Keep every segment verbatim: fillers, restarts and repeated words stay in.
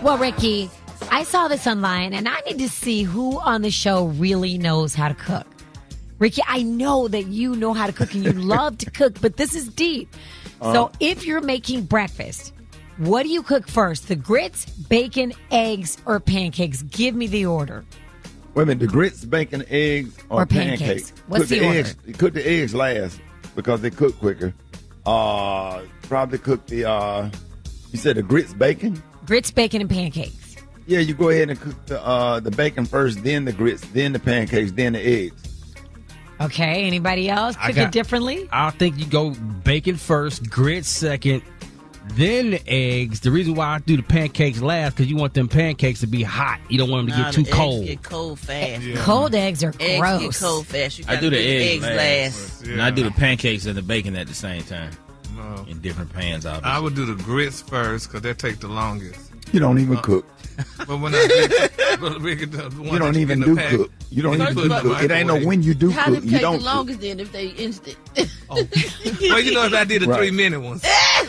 Well, Ricky, I saw this online, and I need to see who on the show really knows how to cook. Ricky, I know that you know how to cook and you love to cook, but this is deep. Uh, so if you're making breakfast, what do you cook first? The grits, bacon, eggs, or pancakes? Give me the order. Wait a minute, the grits, bacon, eggs, or, or pancakes? pancakes. What's cook the, the order? Eggs, cook the eggs last because they cook quicker. Uh, probably cook the, uh, you said the grits, bacon? Grits, bacon, and pancakes. Yeah, you go ahead and cook the uh, the bacon first, then the grits, then the pancakes, then the eggs. Okay, anybody else cook got, it differently? I think you go bacon first, grits second, then the eggs. The reason why I do the pancakes last because you want them pancakes to be hot. You don't want them to nah, get too the cold. Eggs get cold fast. Yeah. Cold eggs are eggs gross. Eggs get cold fast. You I do the, the eggs, eggs last, last. yeah. And I do the pancakes and the bacon at the same time. No. In different pans, obviously. I would do the grits first because they take the longest. You don't even uh, cook. But when I but Ricky, the one you don't even do pack, cook. You don't even do cook. It ain't no when you do How cook. How you take don't the longest then if they instant? Oh. Well, you know if I did the right. three minute ones.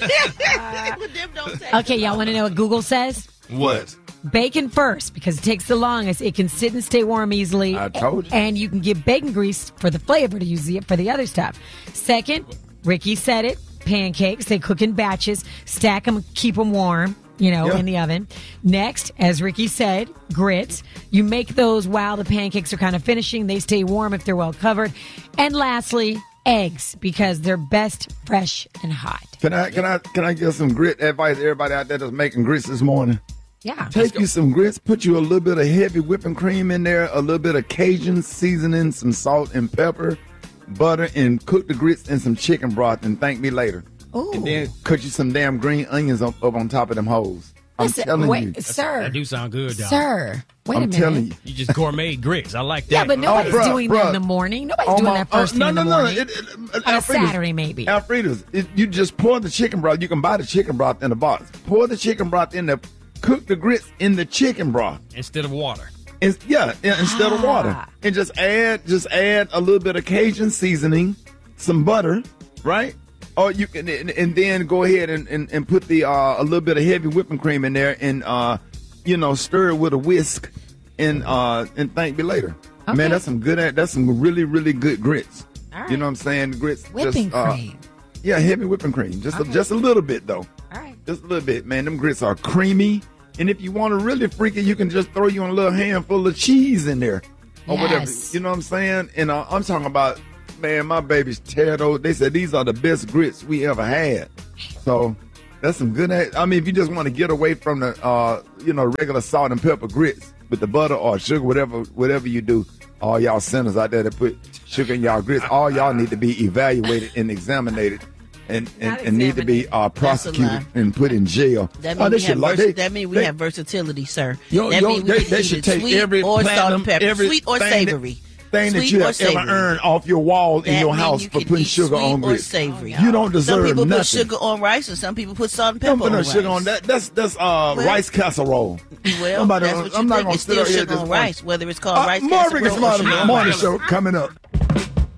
Okay, y'all want to know what Google says? What? Bacon first because it takes the longest. It can sit and stay warm easily. I told you. And you can get bacon grease for the flavor to use it for the other stuff. Second, Ricky said it. Pancakes, they cook in batches, stack them, keep them warm, you know, yeah. in the oven. Next, as Ricky said, grits. You make those while the pancakes are kind of finishing. They stay warm if they're well covered. And lastly, eggs, because they're best fresh and hot. Can I can I can I give some grit advice to everybody out there that's making grits this morning? Yeah. Take you some grits, put you a little bit of heavy whipping cream in there, a little bit of Cajun seasoning, some salt and pepper, butter, and cook the grits in some chicken broth and thank me later. Ooh. And then cut you some damn green onions up, up on top of them hoes. I'm Listen, telling wait, you. Sir. That do sound good, dog. Sir. Wait I'm a minute. telling you. You just gourmet grits. I like that. Yeah, but nobody's oh, bruh, doing bruh. that in the morning. Nobody's Oh, doing my, that first oh, no, thing in the no, no, morning. It, it, On a Alfreda's, Saturday, maybe. Alfreda's, it, you just pour the chicken broth. You can buy the chicken broth in a box. Pour the chicken broth in there. Cook the grits in the chicken broth. Instead of water. It's, yeah, instead ah. of water. And just add just add a little bit of Cajun seasoning, some butter, right? Or you can and, and then go ahead and, and, and put the uh, a little bit of heavy whipping cream in there and uh, you know, stir it with a whisk and uh, and thank me later. Okay. Man, that's some good that's some really, really good grits. All right. You know what I'm saying? The grits Whipping just, uh, cream. Yeah, heavy whipping cream. Just Okay. a, just a little bit though. All right. Just a little bit, man. Them grits are creamy. And if you want to really freak it, you can just throw you a little handful of cheese in there. Or Yes. whatever. You know what I'm saying? And uh, I'm talking about, man, my babies tear those. They said these are the best grits we ever had. So that's some good. I mean, if you just want to get away from the, uh, you know, regular salt and pepper grits with the butter or sugar, whatever, whatever you do, all y'all sinners out there that put sugar in y'all grits, all y'all need to be evaluated and examined. And, and, and need to be uh, prosecuted and put in jail. That oh, means we, have, like, vers- they, that mean we they, have versatility, sir. Yo, that yo, means we they, can they eat should it take sweet every or platinum, salt and pepper, every sweet or thing savory. That, thing sweet that you or have savory. ever earned off your wall in that your house you for can putting eat sugar sweet on or grits. savory. You don't deserve Some people nothing. put sugar on rice, and some people put salt and Don't pepper put on no sugar rice. on that. That's that's uh, Well, rice casserole. Well, Somebody, that's what you I'm not think. gonna It's sit still out here sugar just on one- rice, whether it's called Uh, rice more Rick and casserole or Smiley sugar on morning rice. show coming up.